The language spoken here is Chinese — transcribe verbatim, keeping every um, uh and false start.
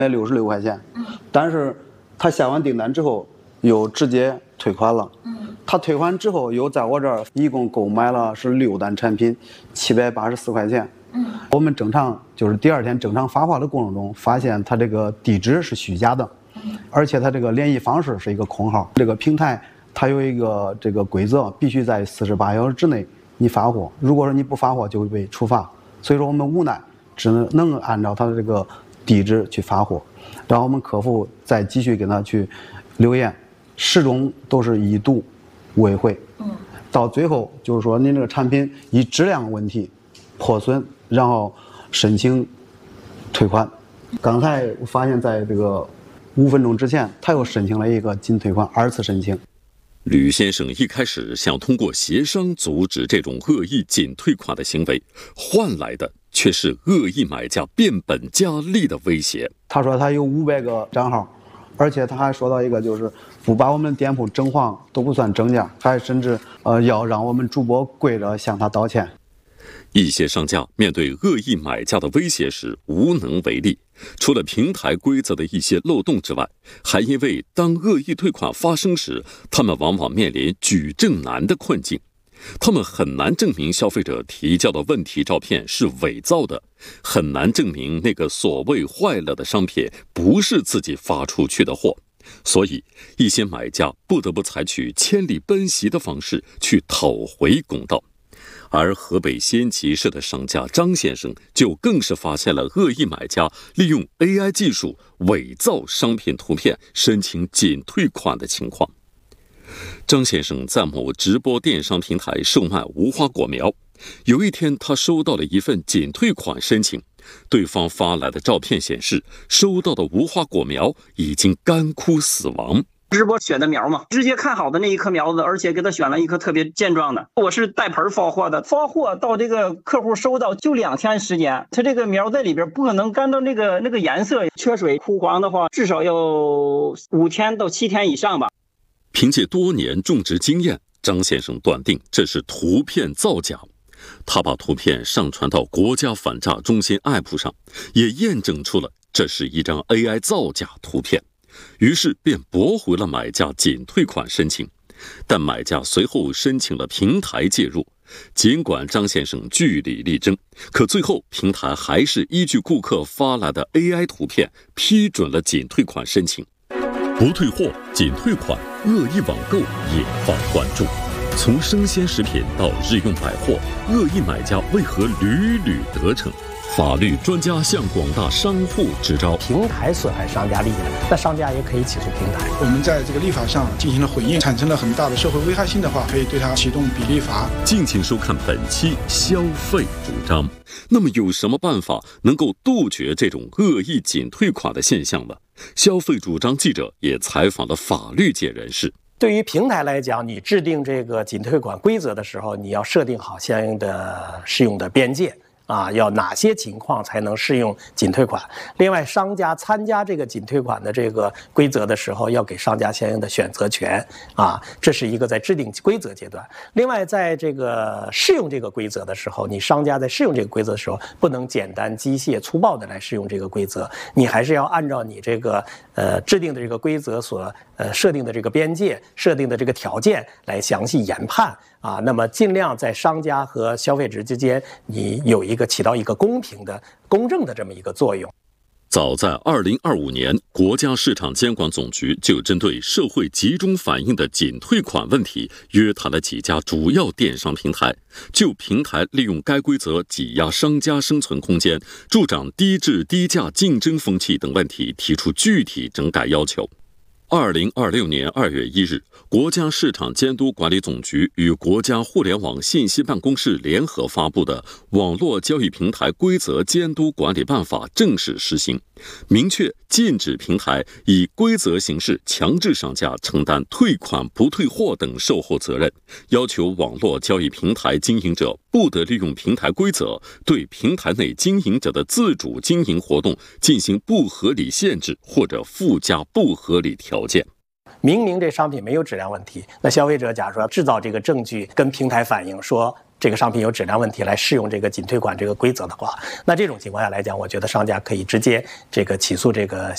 百六十六块钱，但是他下完订单之后又直接退款了。他退款之后又在我这儿一共购买了是六单产品，七百八十四块钱。我们正常就是第二天正常发货的过程中，发现他这个地址是虚假的，而且他这个联系方式是一个空号。这个平台它有一个这个规则，必须在四十八小时之内你发货，如果说你不发货就会被处罚。所以说我们无奈只能按照他的这个地址去发货，然后我们客服再继续跟他去留言，始终都是已读未回。到最后就是说您这个产品以质量问题破损，然后申请退款。刚才我发现在这个五分钟之前他又申请了一个仅退款，二次申请。 吕先生一开始想通过协商阻止这种恶意仅退款的行为，换来的却是恶意买家变本加厉的威胁。 他说他有五百个账号，而且他还说到一个就是不把我们店铺整黄都不算整价，还甚至呃要让我们主播跪着向他道歉。 一些商家面对恶意买家的威胁时无能为力，除了平台规则的一些漏洞之外，还因为当恶意退款发生时，他们往往面临举证难的困境。他们很难证明消费者提交的问题照片是伪造的，很难证明那个所谓坏了的商品不是自己发出去的货，所以一些买家不得不采取千里奔袭的方式去讨回公道。而河北仙集市的商家张先生就更是发现了恶意买家利用 A I 技术伪造商品图片申请仅退款的情况。张先生在某直播电商平台售卖无花果苗，有一天他收到了一份仅退款申请，对方发来的照片显示，收到的无花果苗已经干枯死亡。 直播选的苗嘛，直接看好的那一颗苗子，而且给他选了一颗特别健壮的。我是带盆发货的，发货到这个客户收到就两天时间，他这个苗在里边不可能干到那个那个颜色，缺水枯黄的话，至少要五天到七天以上吧。 凭借多年种植经验，张先生断定这是图片造假。他把图片上传到国家反诈中心 A P P 上，也验证出了这是一张 A I 造假图片。于是便驳回了买家仅退款申请，但买家随后申请了平台介入。尽管张先生据理力争，可最后平台还是依据顾客发来的 A I 图片批准了仅退款申请。不退货仅退款，恶意网购引发关注。从生鲜食品到日用百货，恶意买家为何屡屡得逞？法律专家向广大商户支招： 平台损害商家利益了，那商家也可以起诉平台。 我们在这个立法上进行了回应，产生了很大的社会危害性的话，可以对它启动比例罚。 敬请收看本期消费主张。那么有什么办法能够杜绝这种恶意仅退款的现象呢？消费主张记者也采访了法律界人士。 对于平台来讲，你制定这个仅退款规则的时候，你要设定好相应的适用的边界。啊，要哪些情况才能适用仅退款？另外，商家参加这个仅退款的这个规则的时候，要给商家相应的选择权啊，这是一个在制定规则阶段。另外，在这个适用这个规则的时候，你商家在适用这个规则的时候，不能简单、机械、粗暴的来适用这个规则，你还是要按照你这个呃制定的这个规则所呃设定的这个边界、设定的这个条件来详细研判。啊，那么尽量在商家和消费者之间，你有一个起到一个公平的、公正的这么一个作用。 早在二零二五年，国家市场监管总局就针对社会集中反映的仅退款问题，约谈了几家主要电商平台，就平台利用该规则挤压商家生存空间、助长低质低价竞争风气等问题提出具体整改要求。二零二六年二月一日，国家市场监督管理总局与国家互联网信息办公室联合发布的《网络交易平台规则监督管理办法》正式施行，明确禁止平台以规则形式强制商家承担退款不退货等售后责任，要求网络交易平台经营者不得利用平台规则对平台内经营者的自主经营活动进行不合理限制或者附加不合理条件。 明明这商品没有质量问题，那消费者假如说制造这个证据跟平台反映说这个商品有质量问题来适用这个仅退款这个规则的话，那这种情况下来讲，我觉得商家可以直接这个起诉这个